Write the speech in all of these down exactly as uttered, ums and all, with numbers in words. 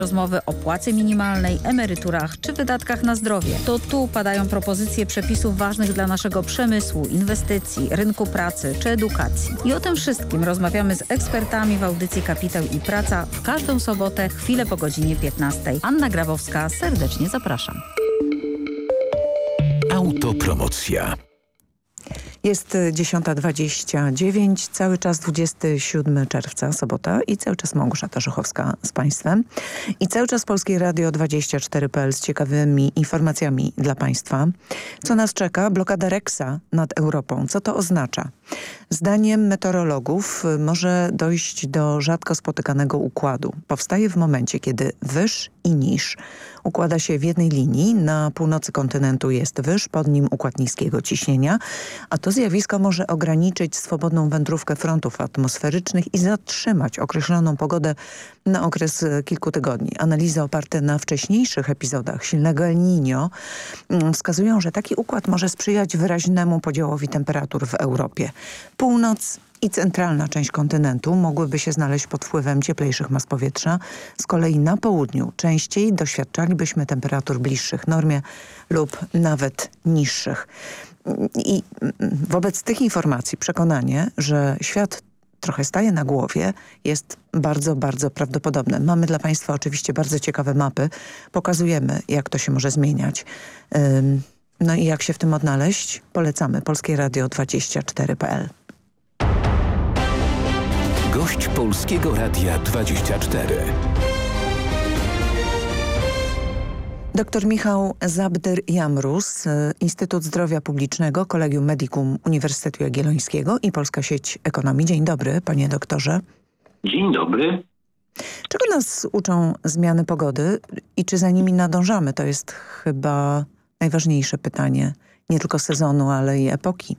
Rozmowy o płacy minimalnej, emeryturach czy wydatkach na zdrowie. To tu padają propozycje przepisów ważnych dla naszego przemysłu, inwestycji, rynku pracy czy edukacji. I o tym wszystkim rozmawiamy z ekspertami w audycji Kapitał i Praca w każdą sobotę, chwilę po godzinie piętnastej. Anna Grabowska, serdecznie zapraszam. Autopromocja. Jest dziesiąta dwadzieścia dziewięć, cały czas dwudziestego siódmego czerwca, sobota i cały czas Małgorzata Żuchowska z Państwem. I cały czas Polskie Radio dwadzieścia cztery kropka p l z ciekawymi informacjami dla Państwa. Co nas czeka? Blokada Rexa nad Europą. Co to oznacza? Zdaniem meteorologów może dojść do rzadko spotykanego układu. Powstaje w momencie, kiedy wyż i niż układa się w jednej linii. Na północy kontynentu jest wyż, pod nim układ niskiego ciśnienia, a to zjawisko może ograniczyć swobodną wędrówkę frontów atmosferycznych i zatrzymać określoną pogodę na okres kilku tygodni. Analizy oparte na wcześniejszych epizodach silnego El Niño wskazują, że taki układ może sprzyjać wyraźnemu podziałowi temperatur w Europie. Północ i centralna część kontynentu mogłyby się znaleźć pod wpływem cieplejszych mas powietrza. Z kolei na południu częściej doświadczalibyśmy temperatur bliższych normie lub nawet niższych. I wobec tych informacji przekonanie, że świat trochę staje na głowie, jest bardzo, bardzo prawdopodobne. Mamy dla Państwa oczywiście bardzo ciekawe mapy. Pokazujemy, jak to się może zmieniać. No i jak się w tym odnaleźć? Polecamy Polskie Radio dwadzieścia cztery kropka p l. Gość Polskiego Radia dwadzieścia cztery. Doktor Michał Zabdyr-Jamrus, Instytut Zdrowia Publicznego, Collegium Medicum Uniwersytetu Jagiellońskiego i Polska Sieć Ekonomii. Dzień dobry, panie doktorze. Dzień dobry. Czego nas uczą zmiany pogody i czy za nimi nadążamy? To jest chyba najważniejsze pytanie, nie tylko sezonu, ale i epoki.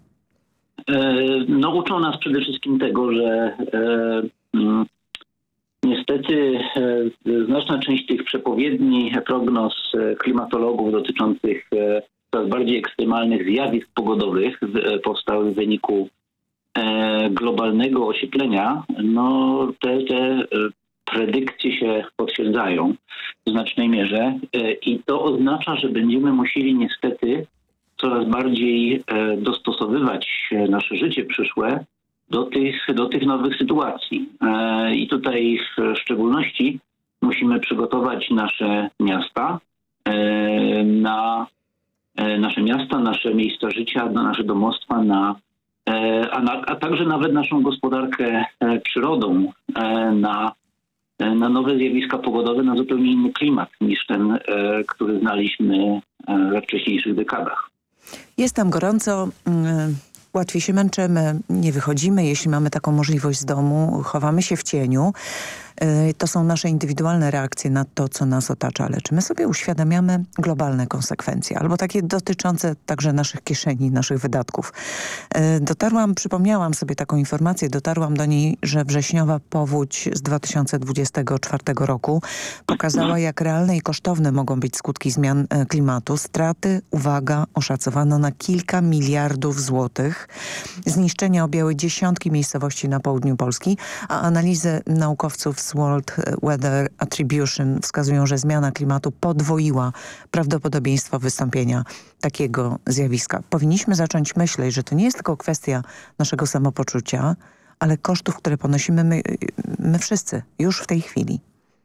No uczą nas przede wszystkim tego, że e, m, niestety e, znaczna część tych przepowiedni, prognoz e, klimatologów dotyczących e, coraz bardziej ekstremalnych zjawisk pogodowych e, powstałych w wyniku e, globalnego ocieplenia, no te, te e, predykcje się potwierdzają w znacznej mierze e, i to oznacza, że będziemy musieli niestety coraz bardziej e, dostosowywać nasze życie przyszłe do tych, do tych nowych sytuacji. E, I tutaj w szczególności musimy przygotować nasze miasta e, na e, nasze miasta, nasze miejsca życia, na nasze domostwa, na, e, a, na, a także nawet naszą gospodarkę e, przyrodą e, na, e, na nowe zjawiska pogodowe, na zupełnie inny klimat niż ten, e, który znaliśmy e, we wcześniejszych dekadach. Jest tam gorąco, łatwiej się męczymy, nie wychodzimy, jeśli mamy taką możliwość z domu, chowamy się w cieniu. To są nasze indywidualne reakcje na to, co nas otacza, ale czy my sobie uświadamiamy globalne konsekwencje, albo takie dotyczące także naszych kieszeni, naszych wydatków? Dotarłam, przypomniałam sobie taką informację, dotarłam do niej, że wrześniowa powódź z dwa tysiące dwudziestego czwartego roku pokazała, jak realne i kosztowne mogą być skutki zmian klimatu. Straty, uwaga, oszacowano na kilka miliardów złotych. Zniszczenia objęły dziesiątki miejscowości na południu Polski, a analizy naukowców z World Weather Attribution wskazują, że zmiana klimatu podwoiła prawdopodobieństwo wystąpienia takiego zjawiska. Powinniśmy zacząć myśleć, że to nie jest tylko kwestia naszego samopoczucia, ale kosztów, które ponosimy my, my wszyscy już w tej chwili.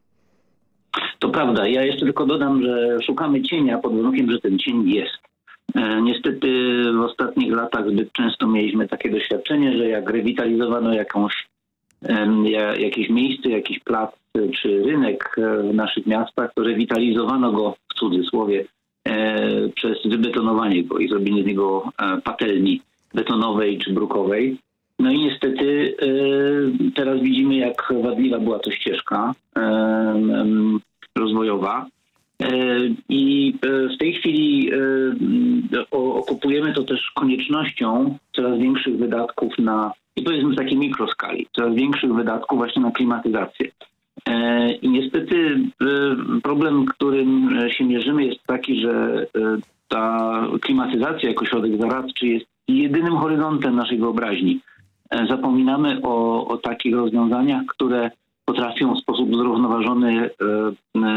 To prawda. Ja jeszcze tylko dodam, że szukamy cienia pod warunkiem, że ten cień jest. E, niestety w ostatnich latach zbyt często mieliśmy takie doświadczenie, że jak rewitalizowano jakąś jakieś miejsce, jakiś plac czy rynek w naszych miastach, to rewitalizowano go w cudzysłowie e, przez wybetonowanie go i zrobienie z niego e, patelni betonowej czy brukowej. No i niestety e, teraz widzimy, jak wadliwa była to ścieżka e, e, rozwojowa. E, I w tej chwili e, o, okupujemy to też koniecznością coraz większych wydatków na I to jest w takiej mikroskali, coraz większych wydatków właśnie na klimatyzację. E, I niestety e, problem, którym się mierzymy, jest taki, że e, ta klimatyzacja jako środek zaradczy jest jedynym horyzontem naszej wyobraźni. E, zapominamy o, o takich rozwiązaniach, które potrafią w sposób zrównoważony